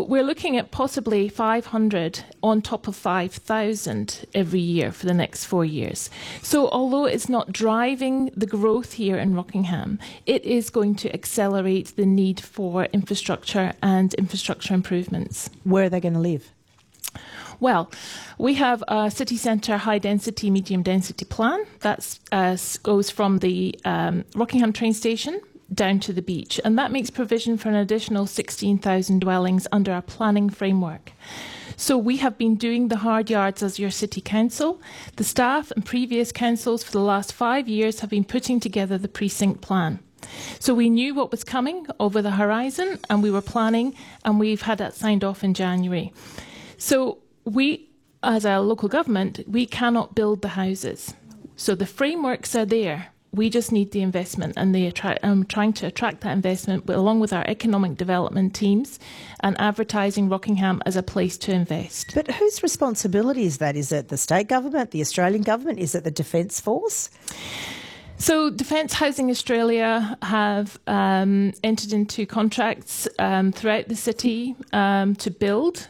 we're looking at possibly 500 on top of 5,000 every year for the next 4 years. So although it's not driving the growth here in Rockingham, it is going to accelerate the need for infrastructure and infrastructure improvements. Where are they going to live? Well, we have a city centre high-density, medium-density plan. That goes from the Rockingham train station down to the beach, and that makes provision for an additional 16,000 dwellings under our planning framework. So we have been doing the hard yards as your city council. The staff and previous councils for the last 5 years have been putting together the precinct plan. So we knew what was coming over the horizon, and we were planning, and we've had that signed off in January. So we, as a local government, we cannot build the houses. So the frameworks are there. We just need the investment, and I'm trying to attract that investment along with our economic development teams and advertising Rockingham as a place to invest. But whose responsibility is that? Is it the state government, the Australian government? Is it the Defence Force? So Defence Housing Australia have entered into contracts throughout the city to build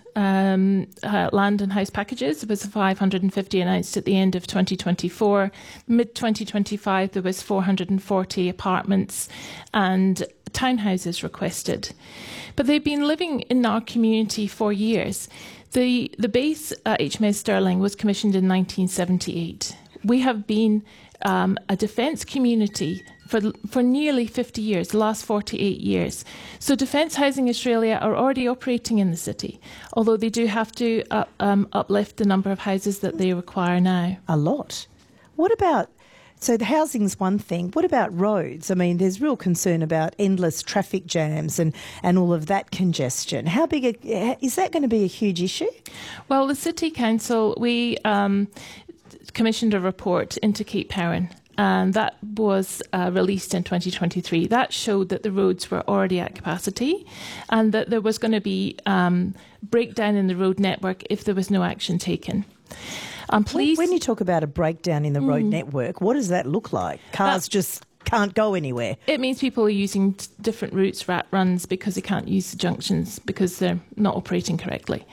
land and house packages. There was 550 announced at the end of 2024. Mid-2025, there was 440 apartments and townhouses requested. But they've been living in our community for years. The base at HMS Stirling was commissioned in 1978. We have been a defence community for nearly 50 years, the last 48 years. So Defence Housing Australia are already operating in the city, although they do have to uplift the number of houses that they require now. A lot. What about, so the housing's one thing, what about roads? I mean, there's real concern about endless traffic jams and all of that congestion. How big is that going to be a huge issue? Well, the City Council, we commissioned a report into Cape Heron, and that was released in 2023. That showed that the roads were already at capacity and that there was going to be breakdown in the road network if there was no action taken. I'm pleased. When you talk about a breakdown in the road network, what does that look like? Cars just can't go anywhere. It means people are using different routes, runs, because they can't use the junctions because they're not operating correctly.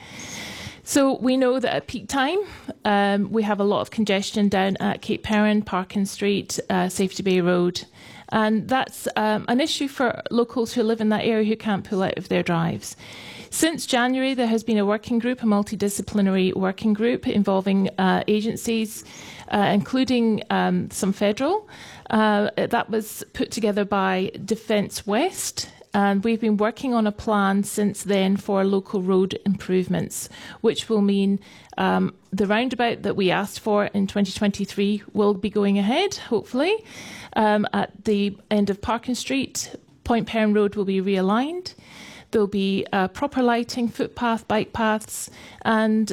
So we know that at peak time, we have a lot of congestion down at Cape Heron, Parkin Street, Safety Bay Road. And that's an issue for locals who live in that area who can't pull out of their drives. Since January, there has been a working group, a multidisciplinary working group involving agencies, including some federal. That was put together by Defence West. And we've been working on a plan since then for local road improvements, which will mean the roundabout that we asked for in 2023 will be going ahead, hopefully. At the end of Parkin Street, Point Pearn Road will be realigned. There'll be proper lighting, footpath, bike paths, and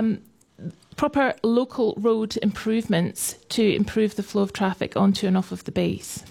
proper local road improvements to improve the flow of traffic onto and off of the base.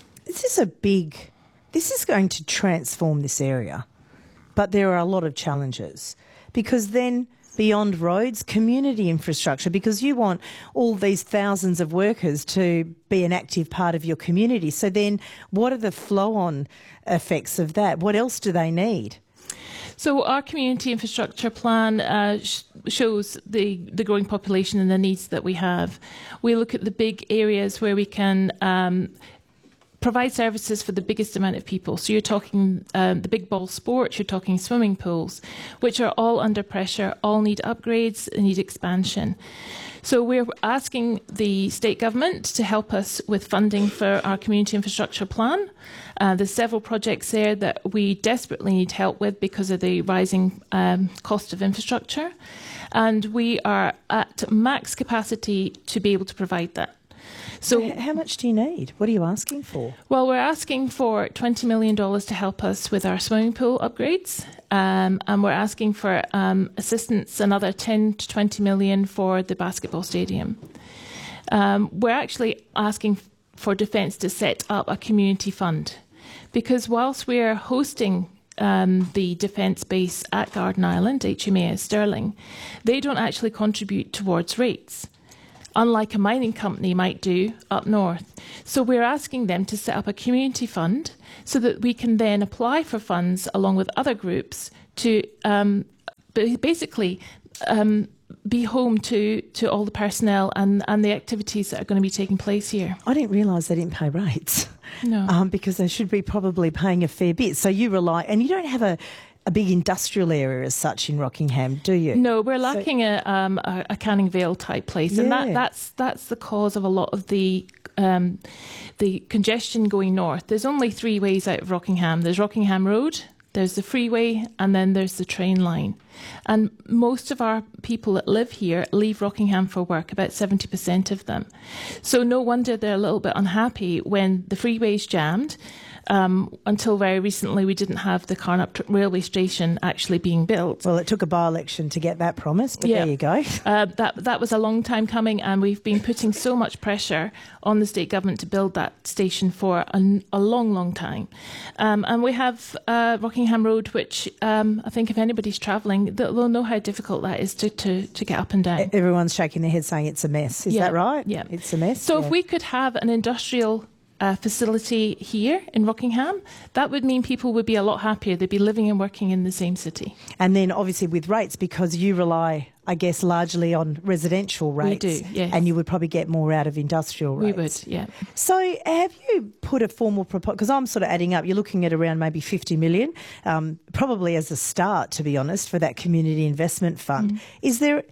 This is going to transform this area, but there are a lot of challenges because then beyond roads, community infrastructure, because you want all these thousands of workers to be an active part of your community. So then what are the flow-on effects of that? What else do they need? So our community infrastructure plan shows the growing population and the needs that we have. We look at the big areas where we can provide services for the biggest amount of people. So you're talking the big ball sports, you're talking swimming pools, which are all under pressure, all need upgrades, need expansion. So we're asking the state government to help us with funding for our community infrastructure plan. There's several projects there that we desperately need help with because of the rising cost of infrastructure. And we are at max capacity to be able to provide that. So how much do you need? What are you asking for? Well, we're asking for $20 million to help us with our swimming pool upgrades. And we're asking for assistance, another 10 to 20 million for the basketball stadium. We're actually asking for Defence to set up a community fund, because whilst we're hosting the Defence base at Garden Island, HMAS Stirling, they don't actually contribute towards rates, unlike a mining company might do up north. So we're asking them to set up a community fund so that we can then apply for funds along with other groups to basically be home to all the personnel and the activities that are going to be taking place here. I didn't realise they didn't pay rates. No. Because they should be probably paying a fair bit. So you rely, and you don't have a big industrial area as such in Rockingham, do you? No, we're lacking a Canning Vale type place, and that's the cause of a lot of the congestion going north. There's only 3 ways out of Rockingham. There's Rockingham Road, there's the freeway, and then there's the train line. And most of our people that live here leave Rockingham for work, about 70% of them. So no wonder they're a little bit unhappy when the freeway's jammed. Until very recently, we didn't have the Carnup railway station actually being built. Well, it took a by-election to get that promise, but there you go. That was a long time coming, and we've been putting so much pressure on the state government to build that station for a long, long time. And we have Rockingham Road, which I think if anybody's travelling, they'll know how difficult that is to get up and down. Everyone's shaking their head saying it's a mess. Is that right? Yeah. It's a mess. So if we could have an industrial facility here in Rockingham, that would mean people would be a lot happier. They'd be living and working in the same city. And then obviously with rates, because you rely, I guess, largely on residential rates. We do, yes. And you would probably get more out of industrial rates. We would, yeah. So have you put a formal proposal? Because I'm sort of adding up, you're looking at around maybe 50 million, probably as a start, to be honest, for that community investment fund. Is there,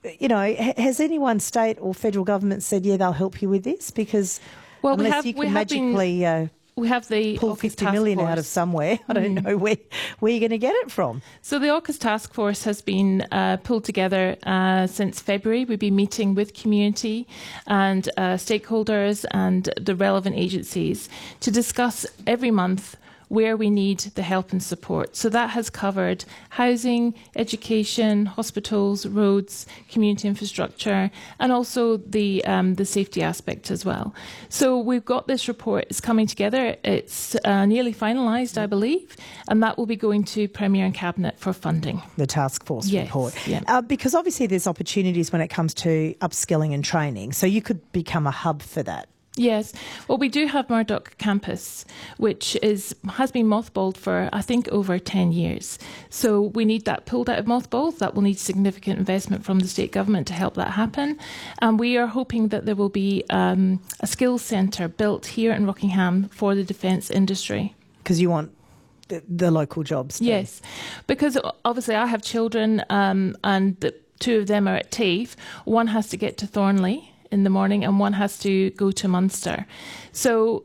has anyone, state or federal government, said, yeah, they'll help you with this? Because unless you can magically we have the pull 50 million out of somewhere, I don't know where you're going to get it from. So the AUKUS task force has been pulled together since February. We've been meeting with community and stakeholders and the relevant agencies to discuss every month where we need the help and support. So that has covered housing, education, hospitals, roads, community infrastructure, and also the safety aspect as well. So we've got this report. It's coming together. It's nearly finalised, I believe, and that will be going to Premier and Cabinet for funding. The task force report. Yeah. Because obviously there's opportunities when it comes to upskilling and training. So you could become a hub for that. Yes. Well, we do have Murdoch Campus, which has been mothballed for, I think, over 10 years. So we need that pulled out of mothballs. That will need significant investment from the state government to help that happen. And we are hoping that there will be a skills centre built here in Rockingham for the defence industry. Because you want the local jobs. Yes. Because obviously I have children and the 2 of them are at TAFE. One has to get to Thornley in the morning and one has to go to Munster. So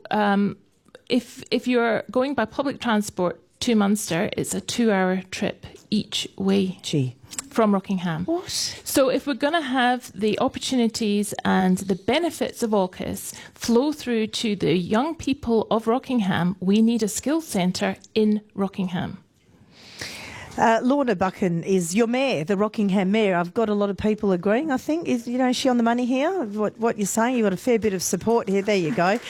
if you're going by public transport to Munster, it's a 2-hour trip each way. Gee. From Rockingham. What? So if we're going to have the opportunities and the benefits of AUKUS flow through to the young people of Rockingham, we need a skills centre in Rockingham. Lorna Buchan is your mayor, the Rockingham mayor. I've got a lot of people agreeing, I think. Is she on the money here? What you're saying? You've got a fair bit of support here. There you go.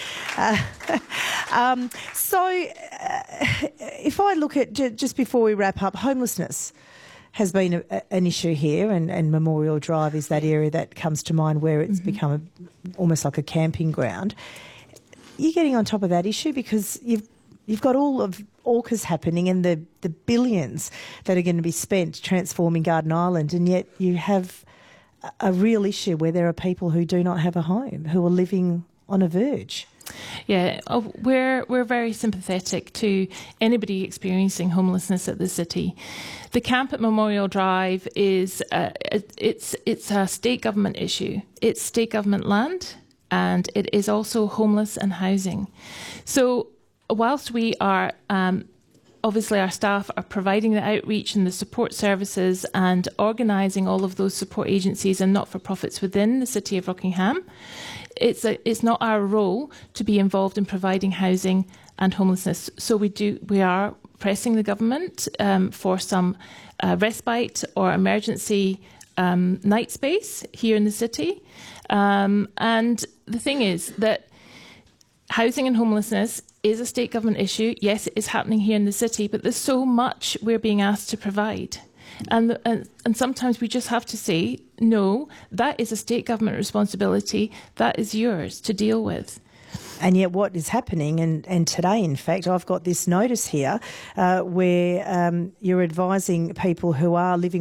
If I look at, just before we wrap up, homelessness has been an issue here, and Memorial Drive is that area that comes to mind where it's become almost like a camping ground. You're getting on top of that issue because you've got all of AUKUS happening and the billions that are going to be spent transforming Garden Island, and yet you have a real issue where there are people who do not have a home, who are living on a verge. Yeah, we're very sympathetic to anybody experiencing homelessness at the city. The camp at Memorial Drive is it's a state government issue. It's state government land, and it is also homeless and housing. So whilst we are, obviously our staff are providing the outreach and the support services and organising all of those support agencies and not-for-profits within the city of Rockingham, it's not our role to be involved in providing housing and homelessness. So we are pressing the government for some respite or emergency night space here in the city. And the thing is that housing and homelessness is a state government issue. Yes, it is happening here in the city, but there's so much we're being asked to provide. And sometimes we just have to say, no, that is a state government responsibility. That is yours to deal with. And yet what is happening, and today, in fact, I've got this notice here where you're advising people who are living